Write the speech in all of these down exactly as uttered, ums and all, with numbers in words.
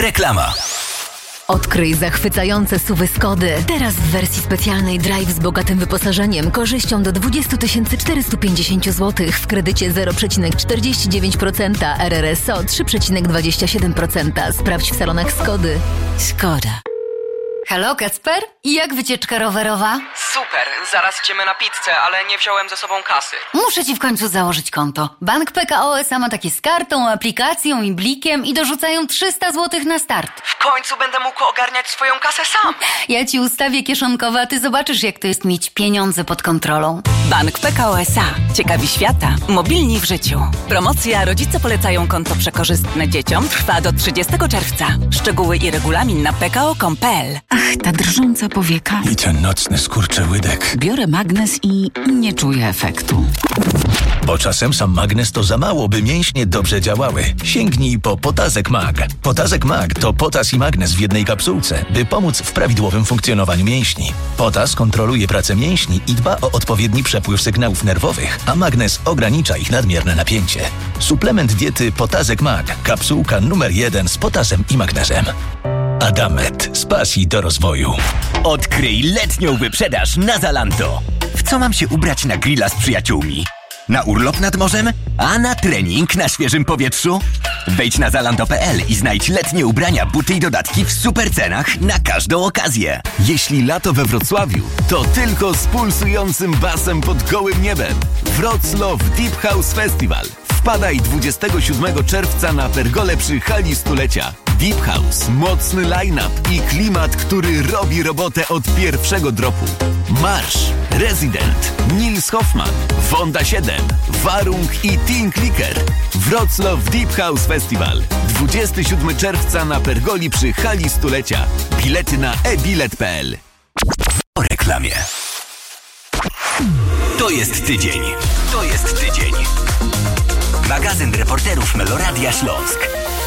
Reklama. Odkryj zachwycające S U V-y Skody. Teraz w wersji specjalnej Drive z bogatym wyposażeniem, korzyścią do dwadzieścia tysięcy czterysta pięćdziesiąt złotych w kredycie zero przecinek czterdzieści dziewięć procent, R R S O trzy przecinek dwadzieścia siedem procent. Sprawdź w salonach Skody. Skoda. Halo, Kacper? I jak wycieczka rowerowa? Super, zaraz idziemy na pizzę, ale nie wziąłem ze sobą kasy. Muszę ci w końcu założyć konto. Bank P K O S A ma takie z kartą, aplikacją i blikiem i dorzucają trzysta złotych na start. W końcu będę mógł ogarniać swoją kasę sam. Ja ci ustawię kieszonkowe, a ty zobaczysz, jak to jest mieć pieniądze pod kontrolą. Bank P K O S A. Ciekawi świata. Mobilni w życiu. Promocja Rodzice polecają konto przekorzystne dzieciom trwa do trzydziestego czerwca. Szczegóły i regulamin na p k o kropka com kropka p l. Ach, ta drżąca powieka. I ten nocny skurczy łydek. Biorę magnes i nie czuję efektu. Bo czasem sam magnes to za mało, by mięśnie dobrze działały. Sięgnij po Potazek Mag. Potazek Mag to potas i magnes w jednej kapsułce, by pomóc w prawidłowym funkcjonowaniu mięśni. Potas kontroluje pracę mięśni i dba o odpowiedni przepływ sygnałów nerwowych, a magnes ogranicza ich nadmierne napięcie. Suplement diety Potazek Mag. Kapsułka numer jeden z potasem i magnezem. Adamet. Z pasji do rozwoju. Odkryj letnią wyprzedaż na Zalando. W co mam się ubrać na grilla z przyjaciółmi? Na urlop nad morzem? A na trening na świeżym powietrzu? Wejdź na zalando kropka p l i znajdź letnie ubrania, buty i dodatki w super cenach na każdą okazję. Jeśli lato we Wrocławiu, to tylko z pulsującym basem pod gołym niebem. Wrocław Deep House Festival. Wpadaj dwudziestego siódmego czerwca na pergolę przy hali stulecia. Deep House, mocny line-up i klimat, który robi robotę od pierwszego dropu. Marsz, Resident, Nils Hoffman, Wonda siedem, Warung i Teen Clicker. Wrocław Deep House Festival. dwudziestego siódmego czerwca na pergoli przy hali stulecia. Bilety na e bilet kropka p l. O reklamie. To jest tydzień. To jest tydzień. Magazyn reporterów Meloradia Śląsk.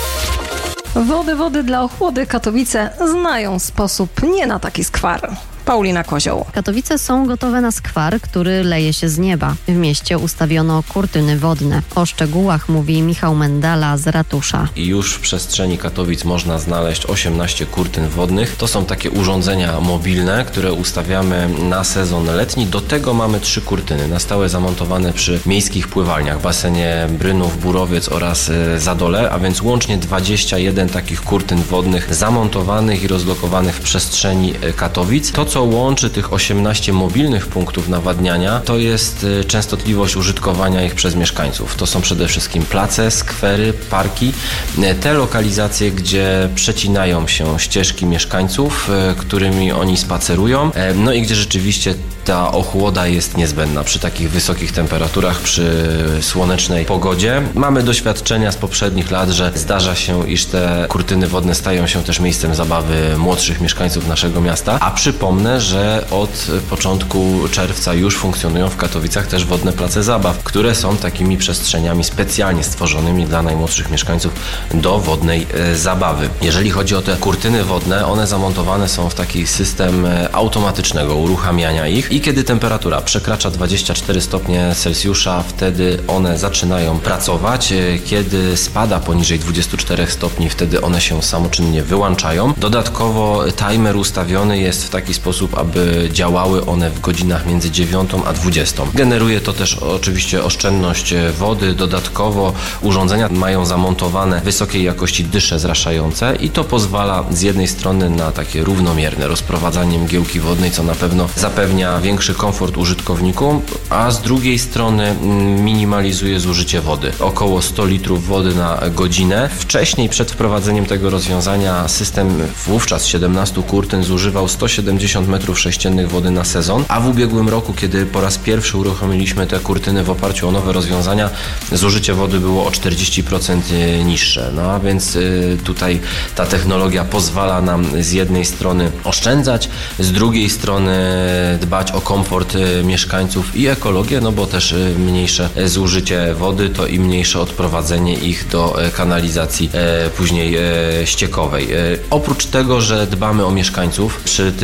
Wody, wody dla ochłody. Katowice znają sposób nie na taki skwar. Paulina Kozioł. Katowice są gotowe na skwar, który leje się z nieba. W mieście ustawiono kurtyny wodne. O szczegółach mówi Michał Mendala z ratusza. I już w przestrzeni Katowic można znaleźć osiemnaście kurtyn wodnych. To są takie urządzenia mobilne, które ustawiamy na sezon letni. Do tego mamy trzy kurtyny na stałe zamontowane przy miejskich pływalniach, basenie Brynów, Burowiec oraz Zadole, a więc łącznie dwadzieścia jeden takich kurtyn wodnych zamontowanych i rozlokowanych w przestrzeni Katowic. To, co łączy tych osiemnaście mobilnych punktów nawadniania, to jest częstotliwość użytkowania ich przez mieszkańców. To są przede wszystkim place, skwery, parki, te lokalizacje, gdzie przecinają się ścieżki mieszkańców, którymi oni spacerują, no i gdzie rzeczywiście ta ochłoda jest niezbędna przy takich wysokich temperaturach, przy słonecznej pogodzie. Mamy doświadczenia z poprzednich lat, że zdarza się, iż te kurtyny wodne stają się też miejscem zabawy młodszych mieszkańców naszego miasta, a przypomnę, że od początku czerwca już funkcjonują w Katowicach też wodne place zabaw, które są takimi przestrzeniami specjalnie stworzonymi dla najmłodszych mieszkańców do wodnej e, zabawy. Jeżeli chodzi o te kurtyny wodne, one zamontowane są w taki system automatycznego uruchamiania ich i kiedy temperatura przekracza dwadzieścia cztery stopnie Celsjusza, wtedy one zaczynają pracować. Kiedy spada poniżej dwudziestu czterech stopni, wtedy one się samoczynnie wyłączają. Dodatkowo timer ustawiony jest w taki sposób, aby działały one w godzinach między dziewiątą a dwudziestą. Generuje to też oczywiście oszczędność wody. Dodatkowo urządzenia mają zamontowane wysokiej jakości dysze zraszające i to pozwala z jednej strony na takie równomierne rozprowadzanie mgiełki wodnej, co na pewno zapewnia większy komfort użytkownikom, a z drugiej strony minimalizuje zużycie wody. Około sto litrów wody na godzinę. Wcześniej, przed wprowadzeniem tego rozwiązania, system wówczas siedemnastu kurtyn zużywał sto siedemdziesiąt metrów sześciennych wody na sezon, a w ubiegłym roku, kiedy po raz pierwszy uruchomiliśmy te kurtyny w oparciu o nowe rozwiązania, zużycie wody było o czterdzieści procent niższe. No a więc tutaj ta technologia pozwala nam z jednej strony oszczędzać, z drugiej strony dbać o komfort mieszkańców i ekologię, no bo też mniejsze zużycie wody to i mniejsze odprowadzenie ich do kanalizacji później ściekowej. Oprócz tego, że dbamy o mieszkańców przy tych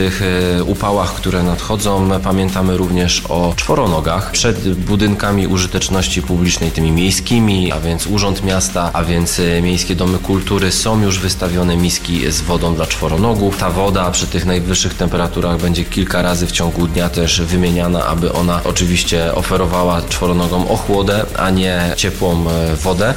upałach, które nadchodzą. Pamiętamy również o czworonogach. Przed budynkami użyteczności publicznej, tymi miejskimi, a więc Urząd Miasta, a więc Miejskie Domy Kultury, są już wystawione miski z wodą dla czworonogów. Ta woda przy tych najwyższych temperaturach będzie kilka razy w ciągu dnia też wymieniana, aby ona oczywiście oferowała czworonogom ochłodę, a nie ciepłą wodę.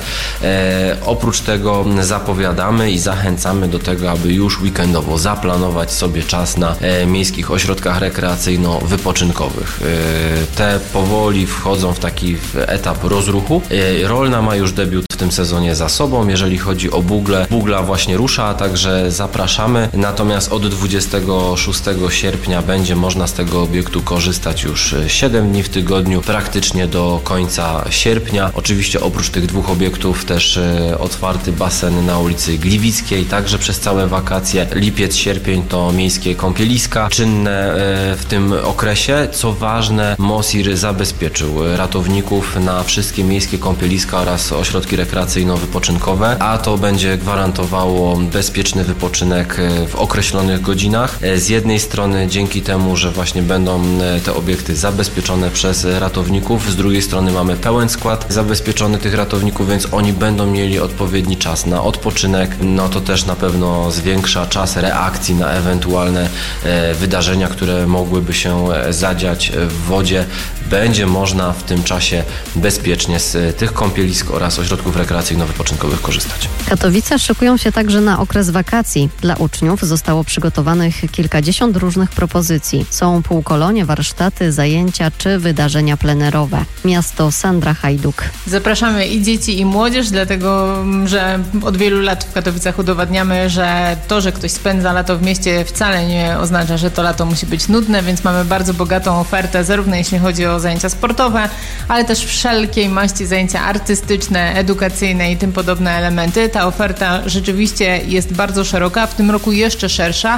E, oprócz tego zapowiadamy i zachęcamy do tego, aby już weekendowo zaplanować sobie czas na e, miejskich ośrodkach rekreacyjno-wypoczynkowych. E, te powoli wchodzą w taki etap rozruchu. E, Rolna ma już debiut w tym sezonie za sobą. Jeżeli chodzi o Bugle, Bugla właśnie rusza, także zapraszamy. Natomiast od dwudziestego szóstego sierpnia będzie można z tego obiektu korzystać już siedem dni w tygodniu, praktycznie do końca sierpnia. Oczywiście oprócz tych dwóch obiektów też e, otwarty basen na ulicy Gliwickiej, także przez całe wakacje. Lipiec, sierpień to miejskie kąpieliska czynne e, w tym okresie. Co ważne, MOSIR zabezpieczył ratowników na wszystkie miejskie kąpieliska oraz ośrodki rekreacyjno-wypoczynkowe, a to będzie gwarantowało bezpieczny wypoczynek w określonych godzinach. Z jednej strony dzięki temu, że właśnie będą te obiekty zabezpieczone przez ratowników, z drugiej strony mamy pełen skład zabezpieczony tych ratowników, więc oni będą mieli odpowiedni czas na odpoczynek. No to też na pewno zwiększa czas reakcji na ewentualne e, wydarzenia, które mogłyby się zadziać w wodzie. Będzie można w tym czasie bezpiecznie z tych kąpielisk oraz ośrodków rekreacyjno-wypoczynkowych korzystać. Katowice szykują się także na okres wakacji. Dla uczniów zostało przygotowanych kilkadziesiąt różnych propozycji. Są półkolonie, warsztaty, zajęcia czy wydarzenia plenerowe. Miasto Sandra Hajduk. Zapraszamy i dzieci, i młodzież, dlatego że od wielu lat w Katowicach udowadniamy, że to, że ktoś spędza lato w mieście, wcale nie oznacza, że to lato musi być nudne, więc mamy bardzo bogatą ofertę, zarówno jeśli chodzi o zajęcia sportowe, ale też wszelkiej maści zajęcia artystyczne, edukacyjne i tym podobne elementy. Ta oferta rzeczywiście jest bardzo szeroka, w tym roku jeszcze szersza,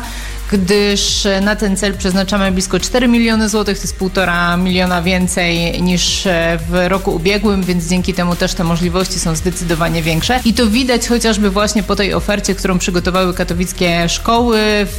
gdyż na ten cel przeznaczamy blisko cztery miliony złotych, to jest półtora miliona więcej niż w roku ubiegłym, więc dzięki temu też te możliwości są zdecydowanie większe. I to widać chociażby właśnie po tej ofercie, którą przygotowały katowickie szkoły.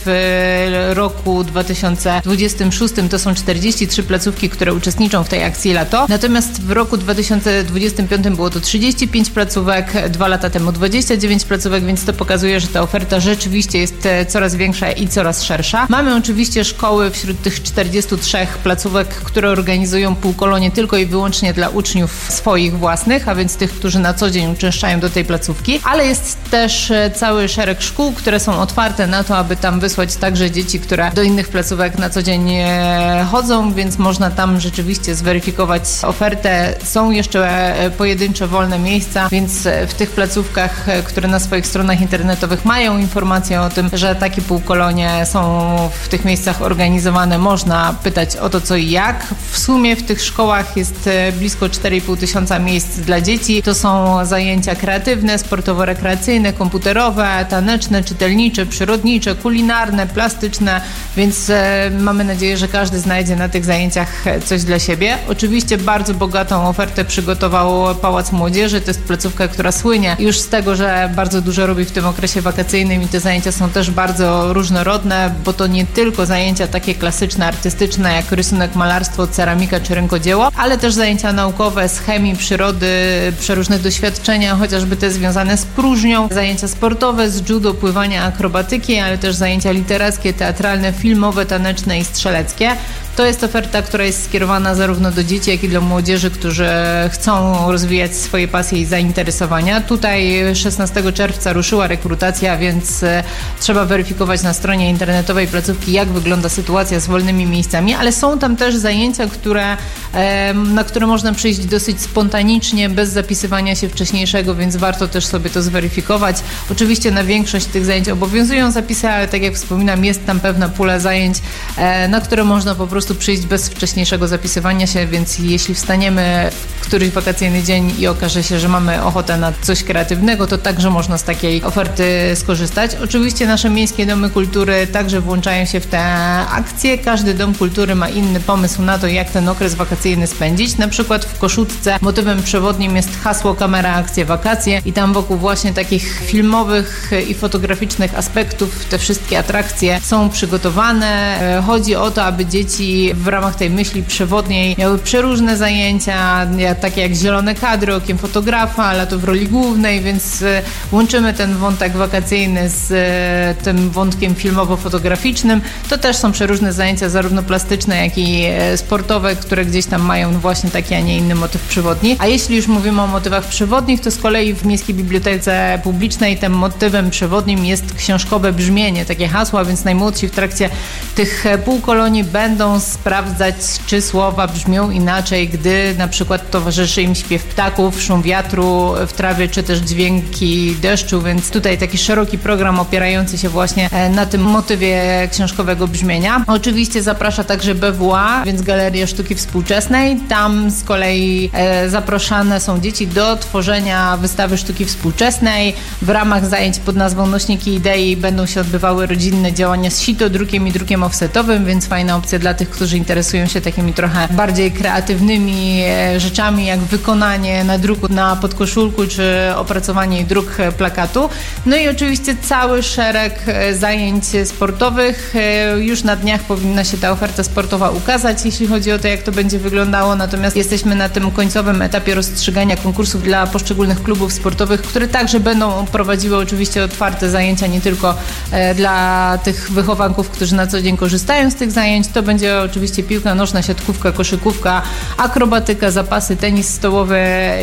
W roku dwa tysiące dwudziestym szóstym to są czterdzieści trzy placówki, które uczestniczą w tej akcji Lato. Natomiast w roku dwa tysiące dwudziestym piątym było to trzydzieści pięć placówek, dwa lata temu dwadzieścia dziewięć placówek, więc to pokazuje, że ta oferta rzeczywiście jest coraz większa i coraz szersza. Mamy oczywiście szkoły wśród tych czterdziestu trzech placówek, które organizują półkolonie tylko i wyłącznie dla uczniów swoich własnych, a więc tych, którzy na co dzień uczęszczają do tej placówki, ale jest też cały szereg szkół, które są otwarte na to, aby tam wysłać także dzieci, które do innych placówek na co dzień chodzą, więc można tam rzeczywiście zweryfikować ofertę. Są jeszcze pojedyncze wolne miejsca, więc w tych placówkach, które na swoich stronach internetowych mają informacje o tym, że takie półkolonie są w tych miejscach organizowane, można pytać o to co i jak. W sumie w tych szkołach jest blisko cztery i pół tysiąca miejsc dla dzieci. To są zajęcia kreatywne, sportowo-rekreacyjne, komputerowe, taneczne, czytelnicze, przyrodnicze, kulinarne, plastyczne, więc mamy nadzieję, że każdy znajdzie na tych zajęciach coś dla siebie. Oczywiście bardzo bogatą ofertę przygotował Pałac Młodzieży. To jest placówka, która słynie już z tego, że bardzo dużo robi w tym okresie wakacyjnym i te zajęcia są też bardzo różnorodne, bo to nie tylko zajęcia takie klasyczne, artystyczne, jak rysunek, malarstwo, ceramika czy rękodzieło, ale też zajęcia naukowe z chemii, przyrody, przeróżne doświadczenia, chociażby te związane z próżnią, zajęcia sportowe z judo, pływania, akrobatyki, ale też zajęcia literackie, teatralne, filmowe, taneczne i strzeleckie. To jest oferta, która jest skierowana zarówno do dzieci, jak i dla młodzieży, którzy chcą rozwijać swoje pasje i zainteresowania. Tutaj szesnastego czerwca ruszyła rekrutacja, więc trzeba weryfikować na stronie internetowej placówki, jak wygląda sytuacja z wolnymi miejscami, ale są tam też zajęcia, które, na które można przyjść dosyć spontanicznie, bez zapisywania się wcześniejszego, więc warto też sobie to zweryfikować. Oczywiście na większość tych zajęć obowiązują zapisy, ale tak jak wspominam, jest tam pewna pula zajęć, na które można po prostu prostu przyjść bez wcześniejszego zapisywania się, więc jeśli wstaniemy w któryś wakacyjny dzień i okaże się, że mamy ochotę na coś kreatywnego, to także można z takiej oferty skorzystać. Oczywiście nasze miejskie domy kultury także włączają się w te akcje. Każdy dom kultury ma inny pomysł na to, jak ten okres wakacyjny spędzić. Na przykład w Koszutce motywem przewodnim jest hasło Kamera Akcje Wakacje i tam wokół właśnie takich filmowych i fotograficznych aspektów te wszystkie atrakcje są przygotowane. Chodzi o to, aby dzieci w ramach tej myśli przewodniej miały przeróżne zajęcia, takie jak zielone kadry, okiem fotografa, lato w roli głównej, więc łączymy ten wątek wakacyjny z tym wątkiem filmowo-fotograficznym. To też są przeróżne zajęcia, zarówno plastyczne, jak i sportowe, które gdzieś tam mają właśnie taki, a nie inny motyw przewodni. A jeśli już mówimy o motywach przewodnich, to z kolei w Miejskiej Bibliotece Publicznej tym motywem przewodnim jest książkowe brzmienie, takie hasła, więc najmłodsi w trakcie tych półkolonii będą sprawdzać, czy słowa brzmią inaczej, gdy na przykład towarzyszy im śpiew ptaków, szum wiatru w trawie, czy też dźwięki deszczu, więc tutaj taki szeroki program opierający się właśnie na tym motywie książkowego brzmienia. Oczywiście zaprasza także B W A, więc Galeria Sztuki Współczesnej. Tam z kolei e, zapraszane są dzieci do tworzenia wystawy sztuki współczesnej. W ramach zajęć pod nazwą Nośniki Idei będą się odbywały rodzinne działania z sitodrukiem i drukiem offsetowym, więc fajna opcja dla tych, którzy interesują się takimi trochę bardziej kreatywnymi e, rzeczami, jak wykonanie nadruku na podkoszulku, czy opracowanie i druk plakatu. No i oczywiście cały szereg zajęć sportowych. Już na dniach powinna się ta oferta sportowa ukazać, jeśli chodzi o to, jak to będzie wyglądało. Natomiast jesteśmy na tym końcowym etapie rozstrzygania konkursów dla poszczególnych klubów sportowych, które także będą prowadziły oczywiście otwarte zajęcia, nie tylko dla tych wychowanków, którzy na co dzień korzystają z tych zajęć. To będzie oczywiście piłka nożna, siatkówka, koszykówka, akrobatyka, zapasy, tenis stołowy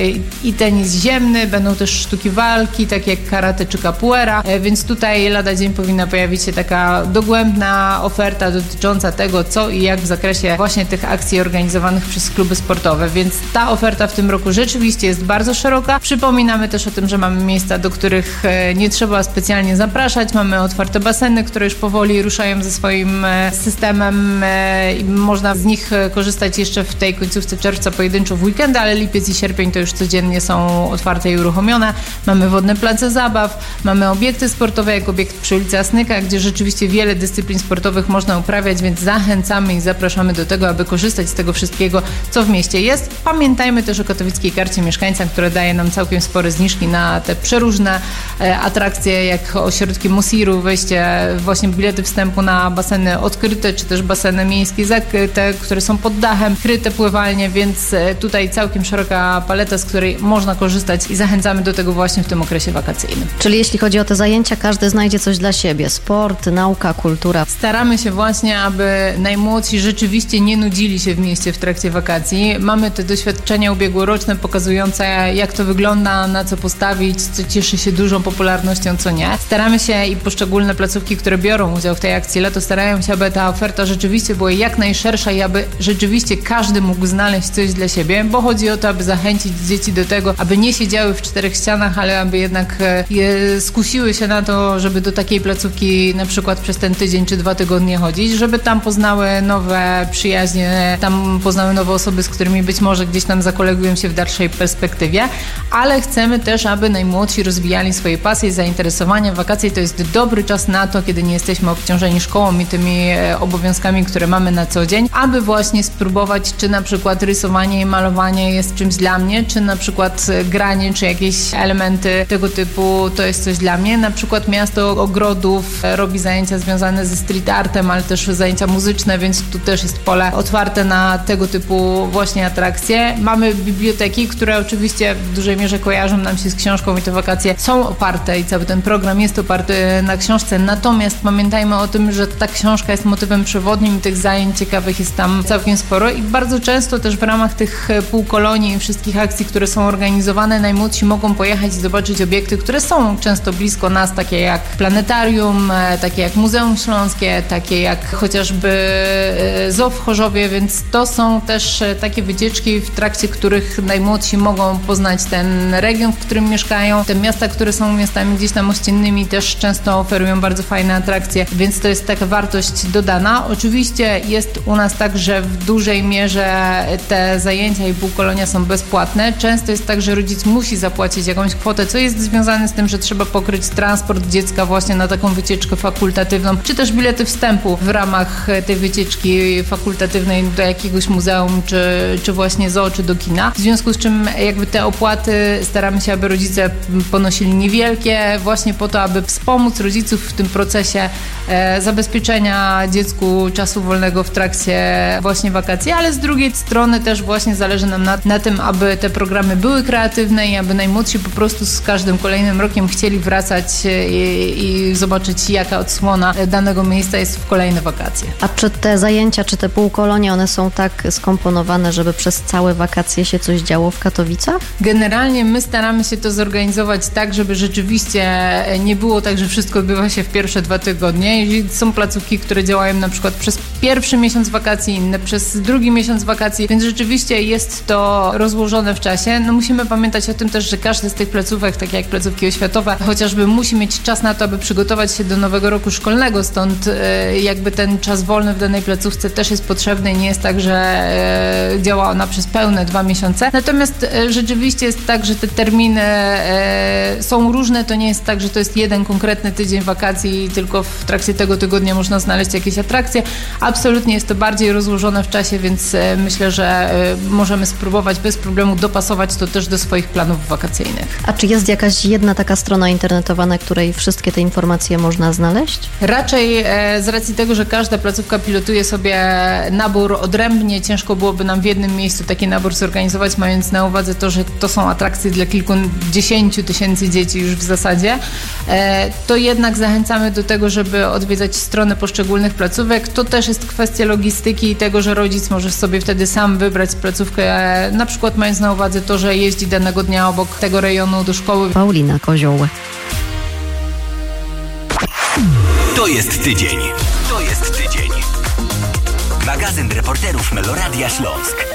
i tenis ziemny. Będą też sztuki walki, takie jak karate czy capoeira, więc tutaj lada dzień powinna pojawić się taka dogłębna oferta dotycząca tego, co i jak w zakresie właśnie tych akcji organizowanych przez kluby sportowe, więc ta oferta w tym roku rzeczywiście jest bardzo szeroka. Przypominamy też o tym, że mamy miejsca, do których nie trzeba specjalnie zapraszać. Mamy otwarte baseny, które już powoli ruszają ze swoim systemem i można z nich korzystać jeszcze w tej końcówce czerwca pojedynczo w weekendy, ale lipiec i sierpień to już codziennie są otwarte i uruchomione. Mamy wodne place zabaw, mamy obiekty sportowe, jak obiekt przy ulicy Asnyka, gdzie rzeczywiście wiele dyscyplin sportowych można uprawiać, więc zachęcamy i zapraszamy do tego, aby korzystać z tego wszystkiego, co w mieście jest. Pamiętajmy też o katowickiej karcie mieszkańca, która daje nam całkiem spore zniżki na te przeróżne e, atrakcje, jak ośrodki Mosiru, wejście, właśnie bilety wstępu na baseny odkryte, czy też baseny miejskie zakryte, które są pod dachem, kryte pływalnie, więc e, tutaj całkiem szeroka paleta, z której można korzystać i zachęcamy do tego właśnie w tym okresie wakacyjnym. Czyli jeśli chodzi o te zajęcia, każdy znajdzie coś dla siebie. Sport, nauka, kultura. Staramy się właśnie, aby najmłodsi rzeczywiście nie nudzili się w mieście w trakcie wakacji. Mamy te doświadczenia ubiegłoroczne pokazujące, jak to wygląda, na co postawić, co cieszy się dużą popularnością, co nie. Staramy się i poszczególne placówki, które biorą udział w tej akcji lato, starają się, aby ta oferta rzeczywiście była jak najszersza i aby rzeczywiście każdy mógł znaleźć coś dla siebie, bo chodzi o to, aby zachęcić dzieci do tego, aby nie siedziały w czterech ścianach, ale aby jednak je skusiły się na to, żeby do takiej placówki na przykład przez ten tydzień czy dwa tygodnie chodzić, żeby tam poznały nowe przyjaźnie, tam poznały nowe osoby, z którymi być może gdzieś tam zakolegują się w dalszej perspektywie, ale chcemy też, aby najmłodsi rozwijali swoje pasje, zainteresowania. Wakacje to jest dobry czas na to, kiedy nie jesteśmy obciążeni szkołą i tymi obowiązkami, które mamy na co dzień, aby właśnie spróbować, czy na przykład rysowanie i malowanie jest czymś dla mnie, czy na przykład granie, czy jakieś elementy tego typu to jest coś dla mnie. Na przykład Miasto Ogrodów robi zajęcia związane ze street artem, ale też zajęcia muzyczne, więc tu też jest pole otwarte na tego typu właśnie atrakcje. Mamy biblioteki, które oczywiście w dużej mierze kojarzą nam się z książką i te wakacje są oparte i cały ten program jest oparty na książce, natomiast pamiętajmy o tym, że ta książka jest motywem przewodnim i tych zajęć ciekawych jest tam całkiem sporo i bardzo często też w ramach tych półkolonii i wszystkich akcji, które są organizowane, najmłodsi mogą pojechać i zobaczyć obiekty, które są często blisko nas, takie jak planetarium, takie jak Muzeum Śląskie, takie jak chociażby Zoo w Chorzowie, więc to są też takie wycieczki, w trakcie których najmłodsi mogą poznać ten region, w którym mieszkają. Te miasta, które są miastami gdzieś tam ościennymi, też często oferują bardzo fajne atrakcje, więc to jest taka wartość dodana. Oczywiście jest u nas tak, że w dużej mierze te zajęcia i półkolonia są bezpłatne. Często jest tak, że rodzic musi zapłacić jakąś kwotę, co jest związane z tym, że trzeba pokryć transport dziecka właśnie na taką wycieczkę fakultatywną, czy też bilety wstępu w ramach tej wycieczki fakultatywnej do jakiegoś muzeum, czy, czy właśnie zoo, czy do kina. W związku z czym jakby te opłaty staramy się, aby rodzice ponosili niewielkie, właśnie po to, aby wspomóc rodziców w tym procesie e, zabezpieczenia dziecku czasu wolnego w trakcie właśnie wakacji, ale z drugiej strony też właśnie zależy nam na, na tym, aby te programy były kreatywne i aby najmłodsi po prostu z każdym kolejnym rokiem chcieli wracać i, i zobaczyć, jaka odsłona danego miejsca jest w kolejne wakacje. A czy te zajęcia, czy te półkolonie, one są tak skomponowane, żeby przez całe wakacje się coś działo w Katowicach? Generalnie my staramy się to zorganizować tak, żeby rzeczywiście nie było tak, że wszystko odbywa się w pierwsze dwa tygodnie. Są placówki, które działają na przykład przez pierwszy miesiąc wakacji, inne przez drugi miesiąc wakacji, więc rzeczywiście jest to rozłożone w czasie. No musimy pamiętać o tym też, że każda z tych placówek, tak jak placówki oświatowe, chociażby musi mieć czas na to, aby przygotować się do nowego roku szkolnego, stąd e, jakby ten czas wolny w danej placówce też jest potrzebny i nie jest tak, że e, działa ona przez pełne dwa miesiące. Natomiast e, rzeczywiście jest tak, że te terminy e, są różne, to nie jest tak, że to jest jeden konkretny tydzień wakacji i tylko w trakcie tego tygodnia można znaleźć jakieś atrakcje. Absolutnie jest to bardziej rozłożone w czasie, więc e, myślę, że e, możemy spróbować bez problemu dopasować to też do swoich planów wakacyjnych. A czy jest jakaś jedna taka strona internetowa, na której wszystkie te informacje można znaleźć? Raczej e, z racji tego, że każda placówka pilotuje sobie nabór odrębnie, ciężko byłoby nam w jednym miejscu taki nabór zorganizować, mając na uwadze to, że to są atrakcje dla kilkudziesięciu tysięcy dzieci już w zasadzie, e, to jednak zachęcamy do tego, żeby odwiedzać strony poszczególnych placówek. To też jest kwestia logistyki i tego, że rodzic może sobie wtedy sam wybrać placówkę, e, na przykład mając na uwadze to, że jeździ danego dnia obok tego rejonu do szkoły. Paulina Kozioł. To jest tydzień. To jest tydzień. Magazyn reporterów Meloradia Śląsk.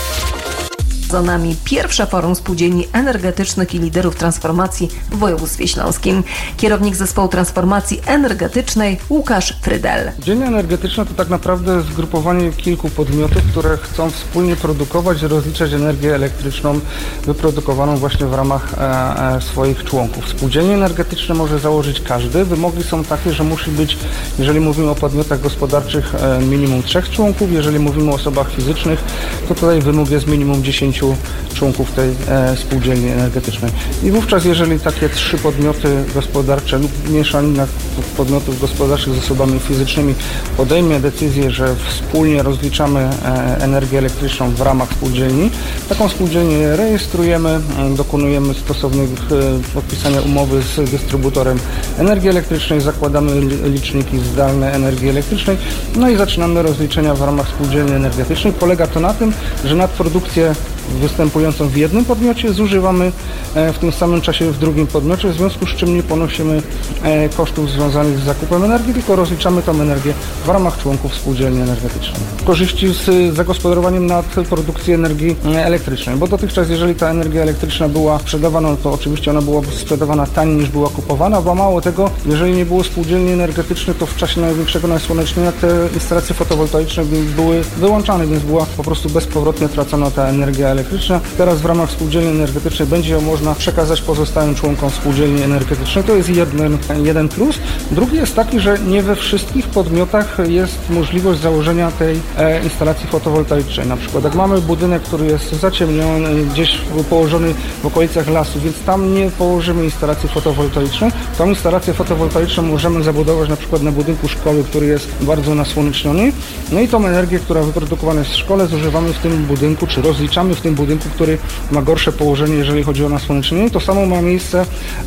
Za nami pierwsze forum spółdzielni energetycznych i liderów transformacji w województwie śląskim. Kierownik zespołu transformacji energetycznej Łukasz Frydel. Spółdzielnia energetyczna to tak naprawdę zgrupowanie kilku podmiotów, które chcą wspólnie produkować, rozliczać energię elektryczną wyprodukowaną właśnie w ramach e, e, swoich członków. Spółdzielnie energetyczne może założyć każdy. Wymogi są takie, że musi być, jeżeli mówimy o podmiotach gospodarczych, e, minimum trzech członków. Jeżeli mówimy o osobach fizycznych, to tutaj wymóg jest minimum dziesięciu członków tej e, spółdzielni energetycznej. I wówczas, jeżeli takie trzy podmioty gospodarcze lub mieszanina podmiotów gospodarczych z osobami fizycznymi podejmie decyzję, że wspólnie rozliczamy e, energię elektryczną w ramach spółdzielni, taką spółdzielnię rejestrujemy, dokonujemy stosownych e, podpisania umowy z dystrybutorem energii elektrycznej, zakładamy liczniki zdalne energii elektrycznej, no i zaczynamy rozliczenia w ramach spółdzielni energetycznej. Polega to na tym, że nadprodukcję występującą w jednym podmiocie zużywamy w tym samym czasie w drugim podmiocie, w związku z czym nie ponosimy kosztów związanych z zakupem energii, tylko rozliczamy tą energię w ramach członków spółdzielni energetycznej. Korzyści z zagospodarowaniem nad produkcji energii elektrycznej, bo dotychczas, jeżeli ta energia elektryczna była sprzedawana, to oczywiście ona była sprzedawana taniej niż była kupowana, bo mało tego, jeżeli nie było spółdzielni energetycznych, to w czasie największego nasłonecznienia te instalacje fotowoltaiczne były wyłączane, więc była po prostu bezpowrotnie tracona ta energia elektryczna. Teraz w ramach spółdzielni energetycznej będzie ją można przekazać pozostałym członkom spółdzielni energetycznej. To jest jeden, jeden plus. Drugi jest taki, że nie we wszystkich podmiotach jest możliwość założenia tej e, instalacji fotowoltaicznej. Na przykład jak mamy budynek, który jest zaciemniony, gdzieś położony w okolicach lasu, więc tam nie położymy instalacji fotowoltaicznej. Tą instalację fotowoltaiczną możemy zabudować na przykład na budynku szkoły, który jest bardzo nasłoneczniony. No i tą energię, która wyprodukowana jest w szkole, zużywamy w tym budynku, czy rozliczamy w tym budynku, który ma gorsze położenie, jeżeli chodzi o nasłonecznienie. To samo ma miejsce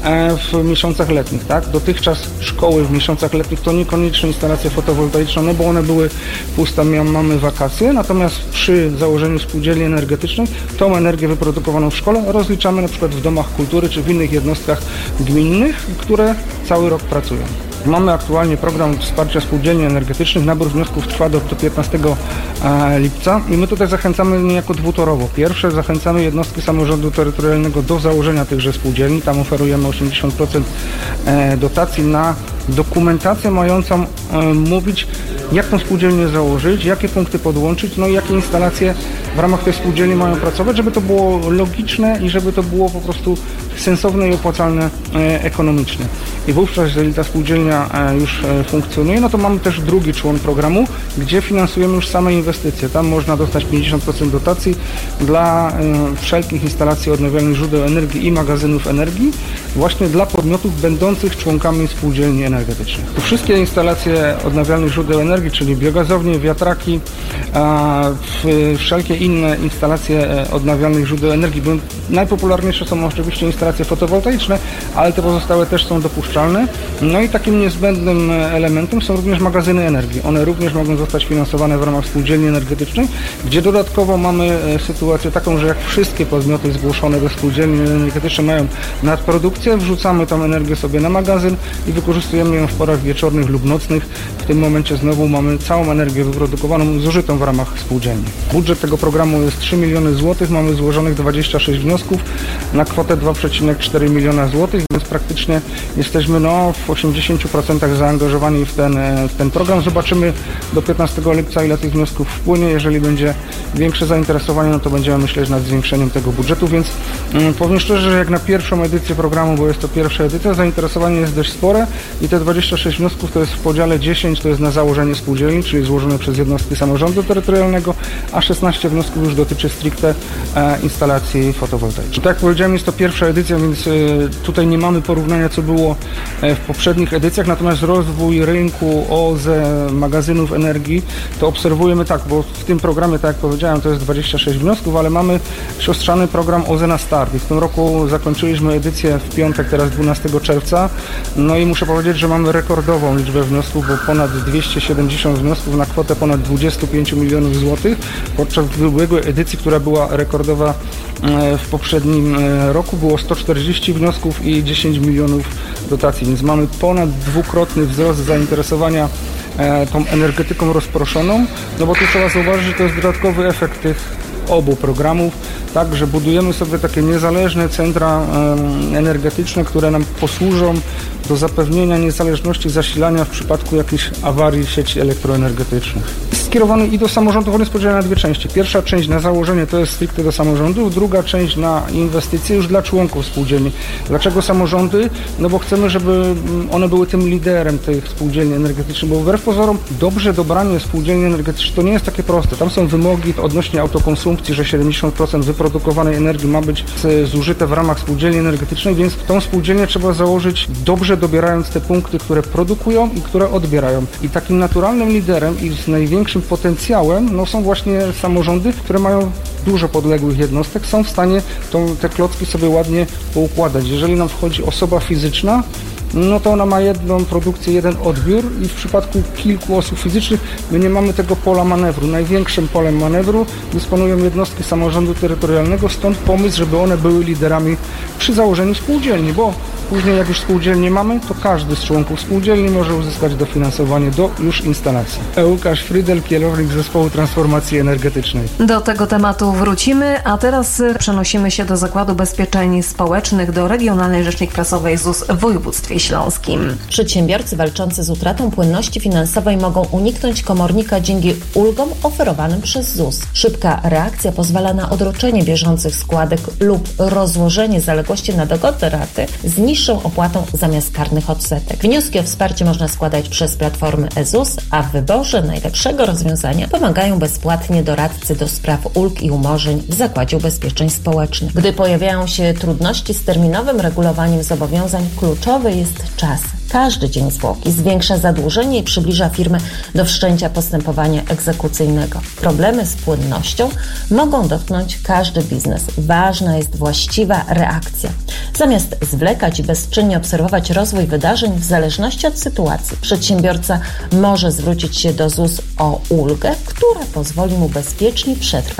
w miesiącach letnich, tak? Dotychczas szkoły w miesiącach letnich to niekoniecznie instalacje fotowoltaiczne, no bo one były puste, mamy wakacje, natomiast przy założeniu spółdzielni energetycznej tą energię wyprodukowaną w szkole rozliczamy na przykład w domach kultury, czy w innych jednostkach gminnych, które cały rok pracują. Mamy aktualnie program wsparcia spółdzielni energetycznych. Nabór wniosków trwa do, do piętnastego lipca i my tutaj zachęcamy niejako dwutorowo. Pierwsze, zachęcamy jednostki samorządu terytorialnego do założenia tychże spółdzielni. Tam oferujemy osiemdziesiąt procent dotacji na dokumentację mającą mówić, jak tą spółdzielnię założyć, jakie punkty podłączyć, no i jakie instalacje w ramach tej spółdzielni mają pracować, żeby to było logiczne i żeby to było po prostu sensowne i opłacalne e, ekonomicznie. I wówczas, jeżeli ta spółdzielnia e, już e, funkcjonuje, no to mamy też drugi człon programu, gdzie finansujemy już same inwestycje. Tam można dostać pięćdziesiąt procent dotacji dla e, wszelkich instalacji odnawialnych źródeł energii i magazynów energii, właśnie dla podmiotów będących członkami spółdzielni energetycznych. To wszystkie instalacje odnawialnych źródeł energii, czyli biogazownie, wiatraki, a, w, wszelkie inne instalacje odnawialnych źródeł energii. Najpopularniejsze są oczywiście instalacje fotowoltaiczne, ale te pozostałe też są dopuszczalne. No i takim niezbędnym elementem są również magazyny energii. One również mogą zostać finansowane w ramach spółdzielni energetycznej, gdzie dodatkowo mamy sytuację taką, że jak wszystkie podmioty zgłoszone do spółdzielni energetycznej mają nadprodukcję, wrzucamy tą energię sobie na magazyn i wykorzystujemy ją w porach wieczornych lub nocnych. W tym momencie znowu mamy całą energię wyprodukowaną, zużytą w ramach spółdzielni. Budżet tego programu jest trzy miliony złotych, mamy złożonych dwadzieścia sześć wniosków na kwotę dwa przecinek cztery miliona złotych, więc praktycznie jesteśmy no, w osiemdziesięciu procentach zaangażowani w ten, w ten program. Zobaczymy do piętnastego lipca, ile tych wniosków wpłynie. Jeżeli będzie większe zainteresowanie, no to będziemy myśleć nad zwiększeniem tego budżetu, więc mm, powiem szczerze, że jak na pierwszą edycję programu, bo jest to pierwsza edycja, zainteresowanie jest dość spore i te dwadzieścia sześć wniosków to jest w podziale dziesięć, to jest na założenie spółdzielni, czyli złożone przez jednostki samorządu terytorialnego, a szesnaście wniosków już dotyczy stricte e, instalacji fotowoltaicznej. Tak jak powiedziałem, jest to pierwsza edycja, więc e, tutaj nie mamy porównania, co było e, w poprzednich edycjach, natomiast rozwój rynku O Z E, magazynów energii, to obserwujemy tak, bo w tym programie, tak jak powiedziałem, to jest dwadzieścia sześć wniosków, ale mamy siostrzany program O Z E na start i w tym roku zakończyliśmy edycję w piątek, teraz dwunastego czerwca, no i muszę powiedzieć, że mamy rekordową liczbę wniosków, bo ponad dwieście siedemdziesiąt wniosków na kwotę ponad dwadzieścia pięć milionów złotych, podczas ubiegłej edycji, która była rekordowa w poprzednim roku, było sto czterdzieści wniosków i dziesięć milionów dotacji, więc mamy ponad dwukrotny wzrost zainteresowania tą energetyką rozproszoną, no bo tu trzeba zauważyć, że to jest dodatkowy efekt tych obu programów, tak, że budujemy sobie takie niezależne centra energetyczne, które nam posłużą do zapewnienia niezależności zasilania w przypadku jakichś awarii sieci elektroenergetycznych. Skierowany i do samorządów, on jest podzielony na dwie części. Pierwsza część na założenie to jest stricte do samorządów, druga część na inwestycje już dla członków spółdzielni. Dlaczego samorządy? No bo chcemy, żeby one były tym liderem tych spółdzielni energetycznych, bo wbrew pozorom dobrze dobranie spółdzielni energetycznych to nie jest takie proste. Tam są wymogi odnośnie autokonsumpcji, że siedemdziesiąt procent wyprodukowanej energii ma być zużyte w ramach spółdzielni energetycznej, więc tą spółdzielnię trzeba założyć dobrze dobierając te punkty, które produkują i które odbierają. I takim naturalnym liderem i z największym potencjałem no, są właśnie samorządy, które mają dużo podległych jednostek, są w stanie tą, te klocki sobie ładnie poukładać. Jeżeli nam wchodzi osoba fizyczna, no to ona ma jedną produkcję, jeden odbiór i w przypadku kilku osób fizycznych my nie mamy tego pola manewru. Największym polem manewru dysponują jednostki samorządu terytorialnego, stąd pomysł, żeby one były liderami przy założeniu spółdzielni, bo później jak już spółdzielnie mamy, to każdy z członków spółdzielni może uzyskać dofinansowanie do już instalacji. Łukasz Frydel, kierownik Zespołu Transformacji Energetycznej. Do tego tematu wrócimy, a teraz przenosimy się do Zakładu Ubezpieczeń Społecznych, do Regionalnej Rzecznik Prasowej Z U S w województwie śląskim. Przedsiębiorcy walczący z utratą płynności finansowej mogą uniknąć komornika dzięki ulgom oferowanym przez Z U S. Szybka reakcja pozwala na odroczenie bieżących składek lub rozłożenie zaległości na dogodne raty z niższą opłatą zamiast karnych odsetek. Wnioski o wsparcie można składać przez platformy e Z U S, a w wyborze najlepszego rozwiązania pomagają bezpłatnie doradcy do spraw ulg i umorzeń w Zakładzie Ubezpieczeń Społecznych. Gdy pojawiają się trudności z terminowym regulowaniem zobowiązań, kluczowy jest czas. Każdy dzień zwłoki zwiększa zadłużenie i przybliża firmy do wszczęcia postępowania egzekucyjnego. Problemy z płynnością mogą dotknąć każdy biznes. Ważna jest właściwa reakcja. Zamiast zwlekać i bezczynnie obserwować rozwój wydarzeń w zależności od sytuacji, przedsiębiorca może zwrócić się do Z U S o ulgę, która pozwoli mu bezpiecznie przetrwać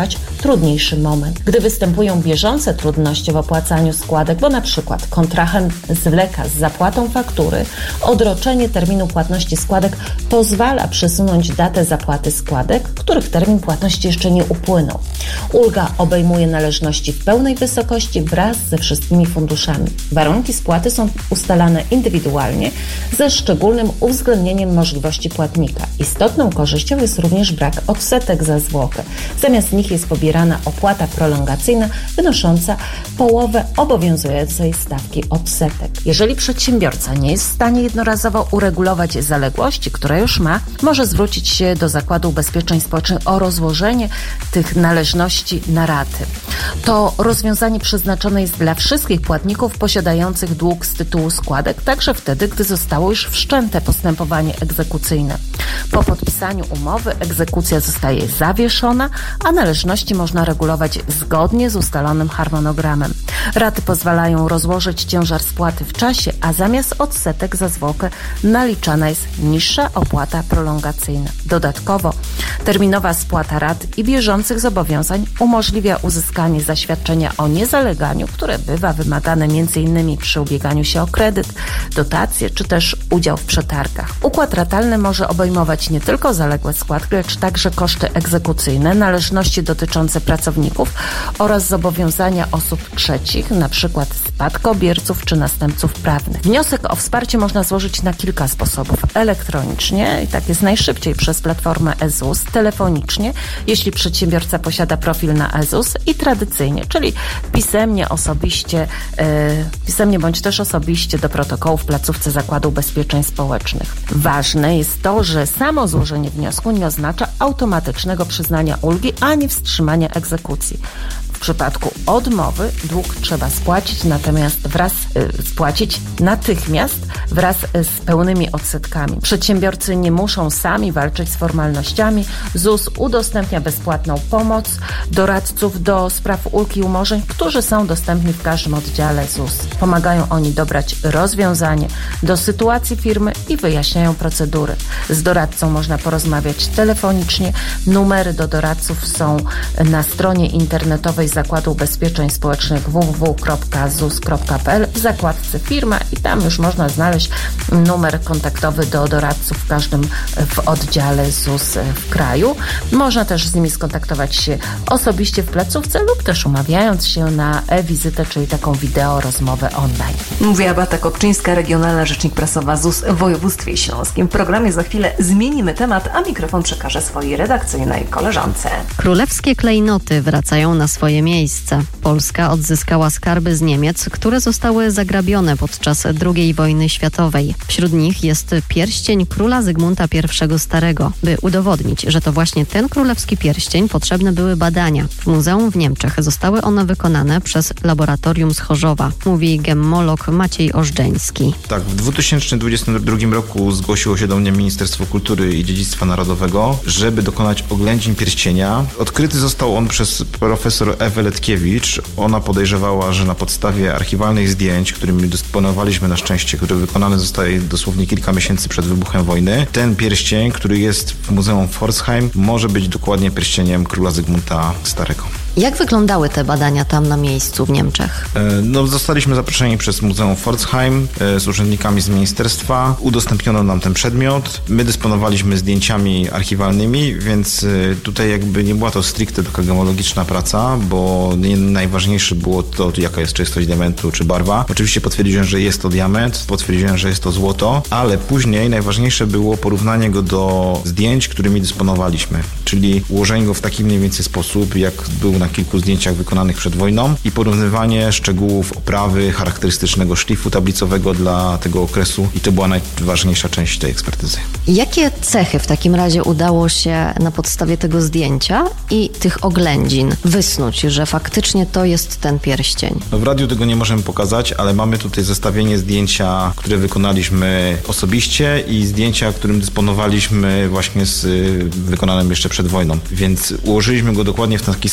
trudniejszy moment. Gdy występują bieżące trudności w opłacaniu składek, bo na przykład kontrahent zwleka z zapłatą faktury, odroczenie terminu płatności składek pozwala przesunąć datę zapłaty składek, których termin płatności jeszcze nie upłynął. Ulga obejmuje należności w pełnej wysokości wraz ze wszystkimi funduszami. Warunki spłaty są ustalane indywidualnie ze szczególnym uwzględnieniem możliwości płatnika. Istotną korzyścią jest również brak odsetek za zwłokę. Zamiast nich jest pobierana opłata prolongacyjna wynosząca połowę obowiązującej stawki odsetek. Jeżeli przedsiębiorca nie jest w stanie jednorazowo uregulować zaległości, które już ma, może zwrócić się do Zakładu Ubezpieczeń Społecznych o rozłożenie tych należności na raty. To rozwiązanie przeznaczone jest dla wszystkich płatników posiadających dług z tytułu składek, także wtedy, gdy zostało już wszczęte postępowanie egzekucyjne. Po podpisaniu umowy egzekucja zostaje zawieszona, a należności można regulować zgodnie z ustalonym harmonogramem. Raty pozwalają rozłożyć ciężar spłaty w czasie, a zamiast odsetek za zwłokę naliczana jest niższa opłata prolongacyjna. Dodatkowo terminowa spłata rat i bieżących zobowiązań umożliwia uzyskanie zaświadczenia o niezaleganiu, które bywa wymagane m.in. przy ubieganiu się o kredyt, dotacje czy też udział w przetargach. Układ ratalny może obejmować nie tylko zaległe składki, lecz także koszty egzekucyjne, należności dotyczące pracowników oraz zobowiązania osób trzecich, np. spadkobierców czy następców prawnych. Wniosek o wsparcie można złożyć na kilka sposobów. Elektronicznie, i tak jest najszybciej, przez platformę e ZUS, telefonicznie, jeśli przedsiębiorca posiada profil na e ZUS, i tradycyjnie, czyli pisemnie, osobiście, yy, pisemnie bądź też osobiście do protokołu w placówce Zakładu Ubezpieczeń Społecznych. Ważne jest to, że samo złożenie wniosku nie oznacza automatycznego przyznania ulgi ani wstrzymania egzekucji. W przypadku odmowy dług trzeba spłacić, natomiast wraz y, spłacić natychmiast wraz z pełnymi odsetkami. Przedsiębiorcy nie muszą sami walczyć z formalnościami. ZUS udostępnia bezpłatną pomoc doradców do spraw ulg i umorzeń, którzy są dostępni w każdym oddziale ZUS. Pomagają oni dobrać rozwiązanie do sytuacji firmy i wyjaśniają procedury. Z doradcą można porozmawiać telefonicznie. Numery do doradców są na stronie internetowej Zakładu Ubezpieczeń Społecznych w w w kropka zus kropka p l w zakładce firma i tam już można znaleźć numer kontaktowy do doradców w każdym w oddziale ZUS w kraju. Można też z nimi skontaktować się osobiście w placówce lub też umawiając się na e-wizytę, czyli taką wideo rozmowę online. Mówi Agata Kopczyńska, regionalna rzecznik prasowa ZUS w województwie śląskim. W programie za chwilę zmienimy temat, a mikrofon przekażę swojej redakcyjnej koleżance. Królewskie klejnoty wracają na swoje miejsce. Polska odzyskała skarby z Niemiec, które zostały zagrabione podczas drugiej wojny światowej. Wśród nich jest pierścień króla Zygmunta I Starego. By udowodnić, że to właśnie ten królewski pierścień, potrzebne były badania. W muzeum w Niemczech zostały one wykonane przez laboratorium z Chorzowa, mówi gemmolog Maciej Ożdżeński. Tak, w dwa tysiące dwudziestym drugim roku zgłosiło się do mnie Ministerstwo Kultury i Dziedzictwa Narodowego, żeby dokonać oględzin pierścienia. Odkryty został on przez profesor Ewę Letkiewicz. Ona podejrzewała, że na podstawie archiwalnych zdjęć, którymi dysponowaliśmy na szczęście, które wykonane zostały dosłownie kilka miesięcy przed wybuchem wojny, ten pierścień, który jest w Muzeum Pforzheim, może być dokładnie pierścieniem króla Zygmunta Starego. Jak wyglądały te badania tam na miejscu w Niemczech? No, zostaliśmy zaproszeni przez Muzeum Pforzheim z urzędnikami z ministerstwa. Udostępniono nam ten przedmiot. My dysponowaliśmy zdjęciami archiwalnymi, więc tutaj jakby nie była to stricte taka gemologiczna praca, bo nie najważniejsze było to, jaka jest czystość diamentu czy barwa. Oczywiście potwierdziłem, że jest to diament, potwierdziłem, że jest to złoto, ale później najważniejsze było porównanie go do zdjęć, którymi dysponowaliśmy, czyli ułożenie go w taki mniej więcej sposób, jak był na kilku zdjęciach wykonanych przed wojną i porównywanie szczegółów oprawy, charakterystycznego szlifu tablicowego dla tego okresu i to była najważniejsza część tej ekspertyzy. Jakie cechy w takim razie udało się na podstawie tego zdjęcia i tych oględzin wysnuć, że faktycznie to jest ten pierścień? No w radiu tego nie możemy pokazać, ale mamy tutaj zestawienie zdjęcia, które wykonaliśmy osobiście i zdjęcia, którym dysponowaliśmy właśnie z wykonanym jeszcze przed wojną, więc ułożyliśmy go dokładnie w taki sam sposób.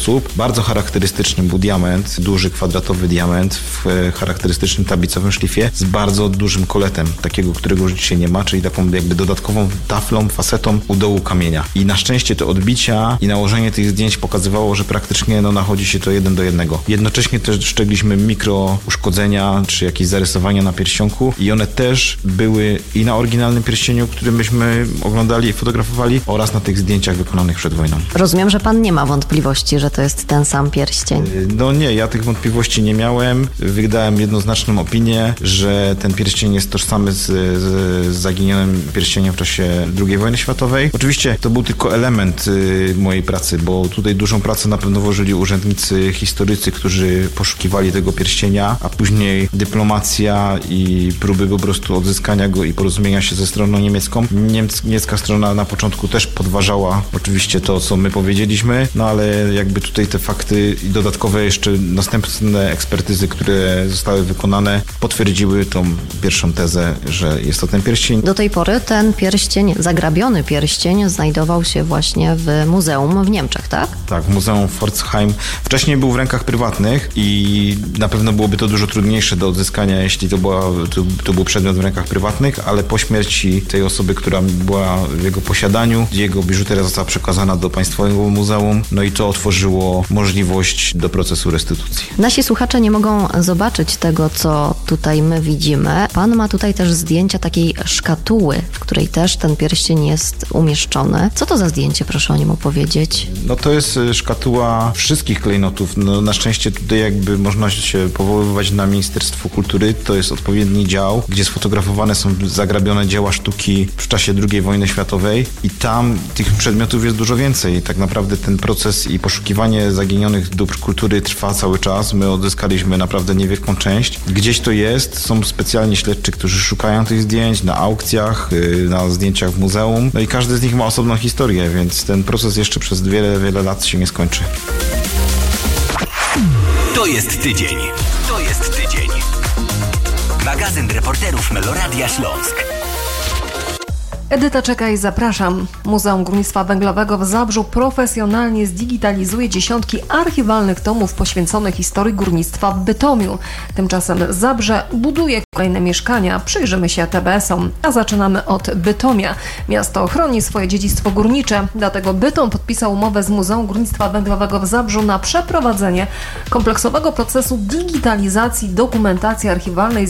sposób. Bardzo charakterystyczny był diament, duży kwadratowy diament w charakterystycznym tablicowym szlifie z bardzo dużym koletem, takiego, którego już dzisiaj nie ma, czyli taką jakby dodatkową taflą, fasetą u dołu kamienia. I na szczęście te odbicia i nałożenie tych zdjęć pokazywało, że praktycznie no, nachodzi się to jeden do jednego. Jednocześnie też dostrzegliśmy mikro uszkodzenia, czy jakieś zarysowania na pierścionku i one też były i na oryginalnym pierścieniu, który myśmy oglądali i fotografowali, oraz na tych zdjęciach wykonanych przed wojną. Rozumiem, że pan nie ma wątpliwości, że to jest ten sam pierścień. No nie, ja tych wątpliwości nie miałem. Wydałem jednoznaczną opinię, że ten pierścień jest tożsamy z, z zaginionym pierścieniem w czasie drugiej wojny światowej. Oczywiście to był tylko element y, mojej pracy, bo tutaj dużą pracę na pewno włożyli urzędnicy, historycy, którzy poszukiwali tego pierścienia, a później dyplomacja i próby po prostu odzyskania go i porozumienia się ze stroną niemiecką. Niemc, niemiecka strona na początku też podważała oczywiście to, co my powiedzieliśmy, no ale jakby tutaj te fakty i dodatkowe jeszcze następne ekspertyzy, które zostały wykonane, potwierdziły tą pierwszą tezę, że jest to ten pierścień. Do tej pory ten pierścień, zagrabiony pierścień, znajdował się właśnie w muzeum w Niemczech, tak? Tak, w Muzeum Pforzheim. Wcześniej był w rękach prywatnych i na pewno byłoby to dużo trudniejsze do odzyskania, jeśli to, była, to, to był przedmiot w rękach prywatnych, ale po śmierci tej osoby, która była w jego posiadaniu, jego biżuteria została przekazana do Państwowego Muzeum, no i to otworzyło możliwość do procesu restytucji. Nasi słuchacze nie mogą zobaczyć tego, co tutaj my widzimy. Pan ma tutaj też zdjęcia takiej szkatuły, w której też ten pierścień jest umieszczony. Co to za zdjęcie, proszę o nim opowiedzieć? No to jest szkatuła wszystkich klejnotów. No, na szczęście tutaj jakby można się powoływać na Ministerstwo Kultury. To jest odpowiedni dział, gdzie sfotografowane są zagrabione dzieła sztuki w czasie drugiej wojny światowej i tam tych przedmiotów jest dużo więcej. Tak naprawdę ten proces i poszukiwanie zaginionych dóbr kultury trwa cały czas. My odzyskaliśmy naprawdę niewielką część. Gdzieś to jest. Są specjalni śledczy, którzy szukają tych zdjęć na aukcjach, na zdjęciach w muzeum. No i każdy z nich ma osobną historię, więc ten proces jeszcze przez wiele, wiele lat się nie skończy. To jest tydzień. To jest tydzień. Magazyn reporterów Meloradia Śląsk. Edyta Czekaj, zapraszam. Muzeum Górnictwa Węglowego w Zabrzu profesjonalnie zdigitalizuje dziesiątki archiwalnych tomów poświęconych historii górnictwa w Bytomiu. Tymczasem Zabrze buduje kolejne mieszkania. Przyjrzymy się T B S-om, a zaczynamy od Bytomia. Miasto chroni swoje dziedzictwo górnicze, dlatego Bytom podpisał umowę z Muzeum Górnictwa Węglowego w Zabrzu na przeprowadzenie kompleksowego procesu digitalizacji dokumentacji archiwalnej